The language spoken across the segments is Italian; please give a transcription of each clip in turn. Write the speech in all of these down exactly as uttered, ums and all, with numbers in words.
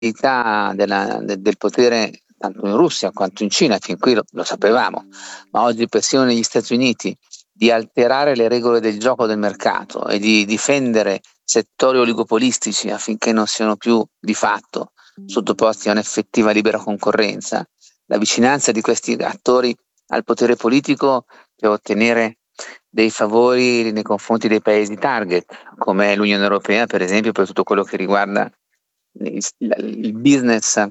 della, de, del potere tanto in Russia quanto in Cina, fin qui lo, lo sapevamo, ma oggi persino negli Stati Uniti, di alterare le regole del gioco del mercato e di difendere settori oligopolistici affinché non siano più di fatto sottoposti a un'effettiva libera concorrenza, la vicinanza di questi attori al potere politico per ottenere dei favori nei confronti dei paesi target, come l'Unione Europea, per esempio, per tutto quello che riguarda il, il business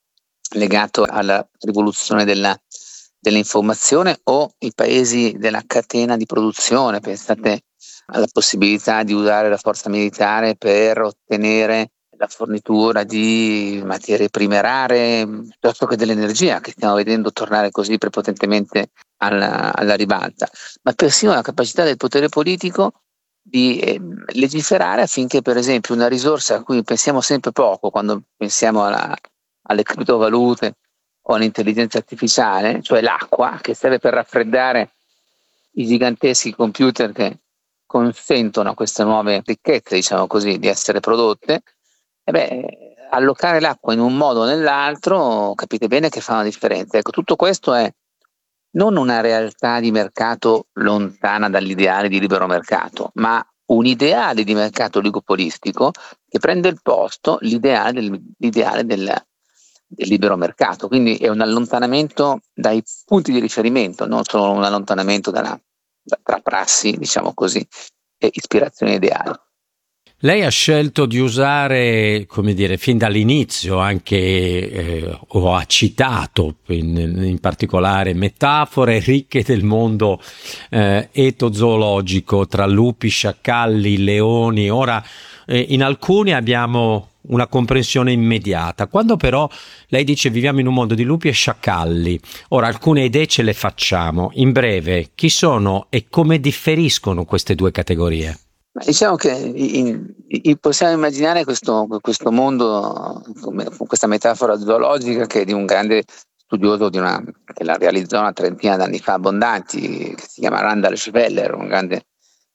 legato alla rivoluzione della, dell'informazione, o i paesi della catena di produzione. Pensate alla possibilità di usare la forza militare per ottenere la fornitura di materie prime rare piuttosto che dell'energia, che stiamo vedendo tornare così prepotentemente alla, alla ribalta, ma persino la capacità del potere politico di eh, legiferare affinché, per esempio, una risorsa a cui pensiamo sempre poco quando pensiamo alla, alle criptovalute o all'intelligenza artificiale, cioè l'acqua, che serve per raffreddare i giganteschi computer che consentono a queste nuove ricchezze, diciamo così, di essere prodotte, e beh, allocare l'acqua in un modo o nell'altro, capite bene che fa una differenza. Ecco, tutto questo è non una realtà di mercato lontana dall'ideale di libero mercato, ma un ideale di mercato oligopolistico che prende il posto, l'ideale del, l'ideale del, del libero mercato. Quindi è un allontanamento dai punti di riferimento, non solo un allontanamento dalla, da, tra prassi, diciamo così, e ispirazione ideale. Lei ha scelto di usare, come dire, fin dall'inizio anche, eh, o ha citato in, in particolare metafore ricche del mondo eh, etozoologico tra lupi, sciacalli, leoni. Ora, eh, in alcuni abbiamo una comprensione immediata. Quando però lei dice viviamo in un mondo di lupi e sciacalli, ora alcune idee ce le facciamo. In breve, chi sono e come differiscono queste due categorie? Diciamo che in, in, possiamo immaginare questo, questo mondo, come, con questa metafora zoologica, che è di un grande studioso di una, che la realizzò una trentina d'anni fa abbondanti, che si chiama Randall Schweller, un grande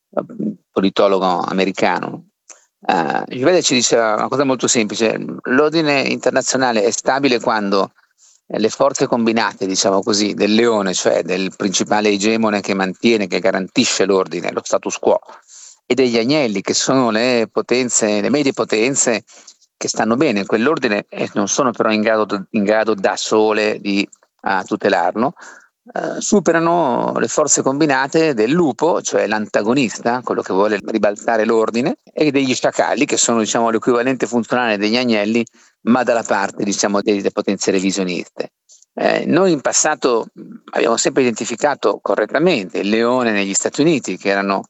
politologo americano. Uh, Schweller ci dice una cosa molto semplice: l'ordine internazionale è stabile quando le forze combinate, diciamo così, del leone, cioè del principale egemone che mantiene, che garantisce l'ordine, lo status quo, e degli agnelli, che sono le potenze, le medie potenze che stanno bene in quell'ordine e non sono però in grado, in grado da sole di uh, tutelarlo, uh, superano le forze combinate del lupo, cioè l'antagonista, quello che vuole ribaltare l'ordine, e degli sciacalli, che sono, diciamo, l'equivalente funzionale degli agnelli, ma dalla parte, diciamo, delle potenze revisioniste. Eh, noi in passato abbiamo sempre identificato correttamente il leone negli Stati Uniti, che erano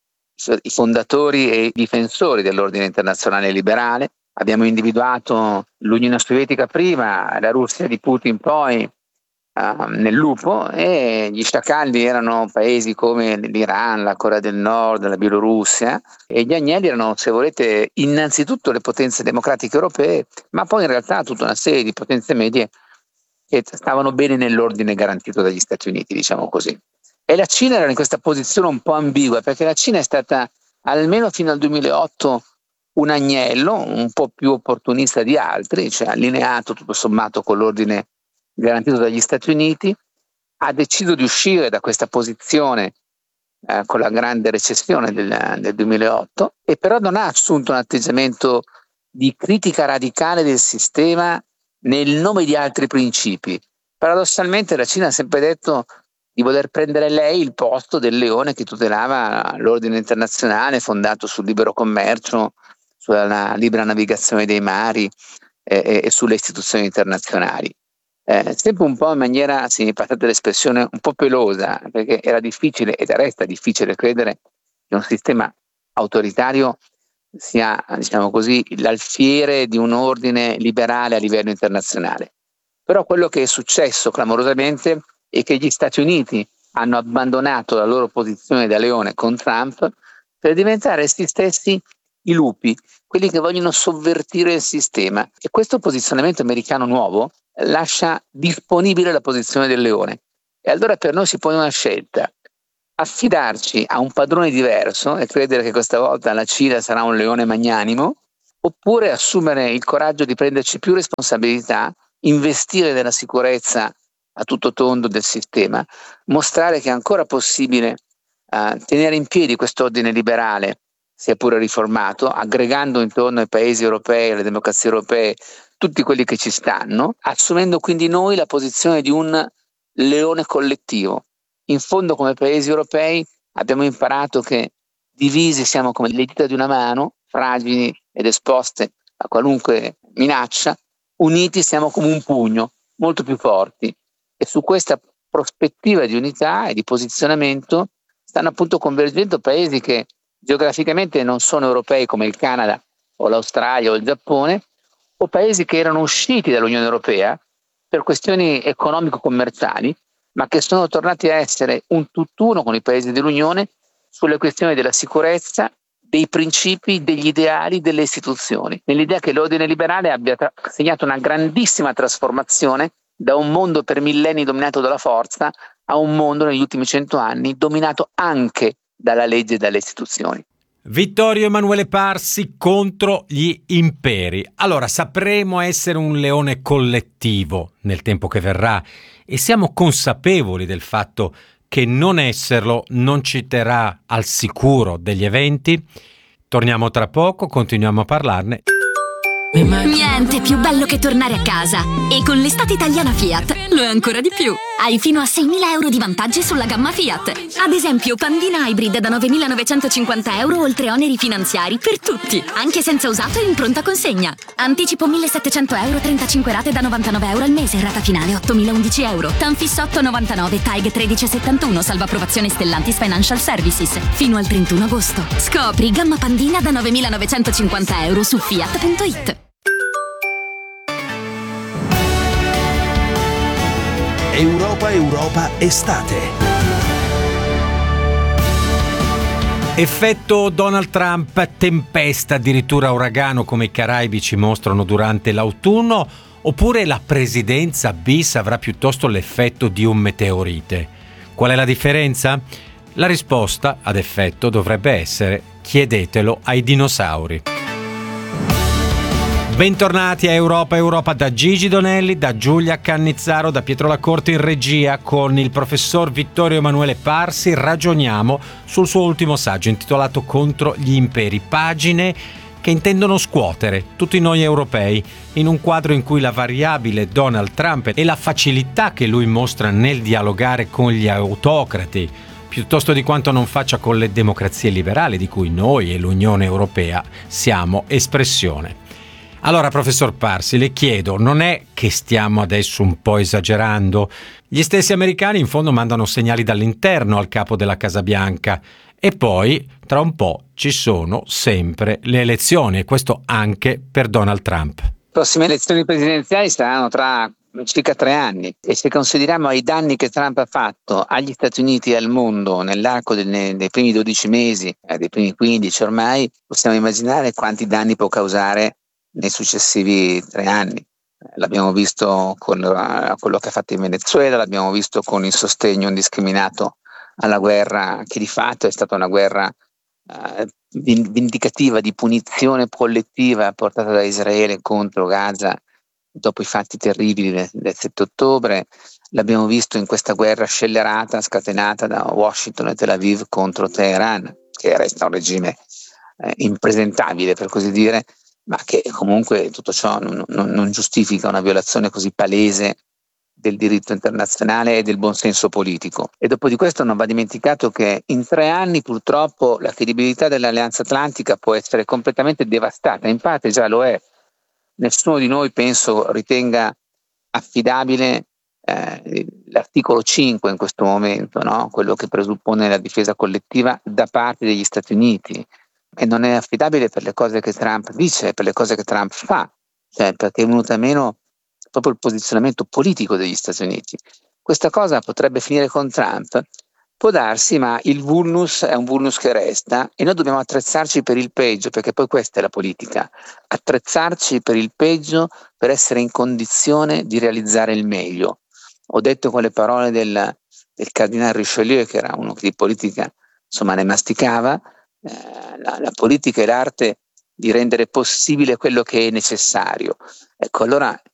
i fondatori e i difensori dell'ordine internazionale liberale. Abbiamo individuato l'Unione Sovietica prima, la Russia di Putin poi, uh, nel lupo, e gli sciacalli erano paesi come l'Iran, la Corea del Nord, la Bielorussia, e gli agnelli erano, se volete, innanzitutto le potenze democratiche europee, ma poi in realtà tutta una serie di potenze medie che stavano bene nell'ordine garantito dagli Stati Uniti, diciamo così. E la Cina era in questa posizione un po' ambigua, perché la Cina è stata, almeno fino al duemilaotto, un agnello un po' più opportunista di altri, cioè allineato tutto sommato con l'ordine garantito dagli Stati Uniti. Ha deciso di uscire da questa posizione eh, con la grande recessione del, del duemilaotto, e però non ha assunto un atteggiamento di critica radicale del sistema nel nome di altri principi. Paradossalmente la Cina ha sempre detto di voler prendere lei il posto del leone che tutelava l'ordine internazionale fondato sul libero commercio, sulla libera navigazione dei mari eh, e sulle istituzioni internazionali. Eh, sempre un po' in maniera, se mi passate l'espressione, un po' pelosa, perché era difficile ed resta difficile credere che un sistema autoritario sia, diciamo così, l'alfiere di un ordine liberale a livello internazionale. Però quello che è successo clamorosamente e che gli Stati Uniti hanno abbandonato la loro posizione da leone con Trump per diventare essi stessi i lupi, quelli che vogliono sovvertire il sistema. E questo posizionamento americano nuovo lascia disponibile la posizione del leone. E allora per noi si pone una scelta: affidarci a un padrone diverso e credere che questa volta la Cina sarà un leone magnanimo, oppure assumere il coraggio di prenderci più responsabilità, investire nella sicurezza a tutto tondo del sistema, mostrare che è ancora possibile uh, tenere in piedi questo ordine liberale, sia pure riformato, aggregando intorno ai paesi europei, alle democrazie europee, tutti quelli che ci stanno, assumendo quindi noi la posizione di un leone collettivo. In fondo, come paesi europei, abbiamo imparato che divisi siamo come le dita di una mano, fragili ed esposte a qualunque minaccia, uniti siamo come un pugno, molto più forti. E su questa prospettiva di unità e di posizionamento stanno appunto convergendo paesi che geograficamente non sono europei come il Canada o l'Australia o il Giappone, o paesi che erano usciti dall'Unione Europea per questioni economico-commerciali, ma che sono tornati a essere un tutt'uno con i paesi dell'Unione sulle questioni della sicurezza, dei principi, degli ideali, delle istituzioni, nell'idea che l'ordine liberale abbia tra- segnato una grandissima trasformazione da un mondo per millenni dominato dalla forza a un mondo negli ultimi cento anni dominato anche dalla legge e dalle istituzioni. Vittorio Emanuele Parsi contro gli imperi. Allora, sapremo essere un leone collettivo nel tempo che verrà e siamo consapevoli del fatto che non esserlo non ci terrà al sicuro degli eventi? Torniamo tra poco, continuiamo a parlarne. Niente più bello che tornare a casa. E con l'estate italiana Fiat lo è ancora di più. Hai fino a seimila euro di vantaggi sulla gamma Fiat. Ad esempio Pandina Hybrid da novemilanovecentocinquanta euro oltre oneri finanziari per tutti, anche senza usato e in pronta consegna. Anticipo millesettecento euro, trentacinque rate da novantanove euro al mese, rata finale ottomilaundici euro. Tanfis otto novantanove, T A G tredici settantuno, salva approvazione Stellantis Financial Services. Fino al trentuno agosto. Scopri gamma Pandina da novemilanovecentocinquanta euro su fiat punto it. Europa Europa estate. Effetto Donald Trump, tempesta, addirittura uragano come i Caraibi ci mostrano durante l'autunno, oppure la presidenza bis avrà piuttosto l'effetto di un meteorite? Qual è la differenza? La risposta ad effetto dovrebbe essere: chiedetelo ai dinosauri. Bentornati a Europa Europa da Gigi Donelli, da Giulia Cannizzaro, da Pietro Lacorte in regia. Con il professor Vittorio Emanuele Parsi ragioniamo sul suo ultimo saggio intitolato Contro gli imperi, pagine che intendono scuotere tutti noi europei in un quadro in cui la variabile Donald Trump e la facilità che lui mostra nel dialogare con gli autocrati, piuttosto di quanto non faccia con le democrazie liberali di cui noi e l'Unione Europea siamo espressione. Allora, professor Parsi, le chiedo, non è che stiamo adesso un po' esagerando? Gli stessi americani in fondo mandano segnali dall'interno al capo della Casa Bianca e poi, tra un po', ci sono sempre le elezioni, e questo anche per Donald Trump. Le prossime elezioni presidenziali saranno tra circa tre anni e se consideriamo i danni che Trump ha fatto agli Stati Uniti e al mondo nell'arco dei, dei primi dodici mesi, eh, dei primi quindici ormai, possiamo immaginare quanti danni può causare nei successivi tre anni. L'abbiamo visto con uh, quello che ha fatto in Venezuela, l'abbiamo visto con il sostegno indiscriminato alla guerra, che di fatto è stata una guerra uh, vindicativa di punizione collettiva portata da Israele contro Gaza dopo i fatti terribili del, del sette ottobre. L'abbiamo visto in questa guerra scellerata, scatenata da Washington e Tel Aviv contro Teheran, che resta un regime eh, impresentabile, per così dire, ma che comunque tutto ciò non, non, non giustifica una violazione così palese del diritto internazionale e del buonsenso politico. E dopo di questo non va dimenticato che in tre anni purtroppo la credibilità dell'Alleanza Atlantica può essere completamente devastata, in parte già lo è. Nessuno di noi, penso, ritenga affidabile eh, l'articolo cinque in questo momento, no? Quello che presuppone la difesa collettiva da parte degli Stati Uniti. E non è affidabile per le cose che Trump dice, per le cose che Trump fa, cioè perché è venuto a meno proprio il posizionamento politico degli Stati Uniti. Questa cosa potrebbe finire con Trump, può darsi, ma il vulnus è un vulnus che resta e noi dobbiamo attrezzarci per il peggio, perché poi questa è la politica, attrezzarci per il peggio per essere in condizione di realizzare il meglio. Ho detto con le parole del, del cardinale Richelieu, che era uno che di politica insomma ne masticava. La, la politica è l'arte di rendere possibile quello che è necessario. Ecco, allora